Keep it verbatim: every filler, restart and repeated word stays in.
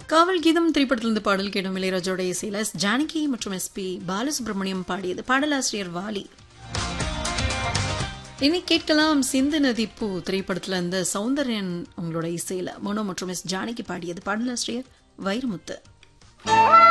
காவல் கீதம் திரைப்படத்திலிருந்து பாடல் கேடும் இளையராஜோட இசையில எஸ் ஜானகி மற்றும் எஸ் பி பாலசுப்ரமணியம் பாடியது. பாடலாசிரியர் வாலி. இனி கேட்கலாம் சிந்து நதி பூ திரைப்படத்துல இந்த சௌந்தர்யன் உங்களோட இசையில மோனோ மற்றும் எஸ் ஜானகி பாடியது. பாடலாசிரியர் வைரமுத்து.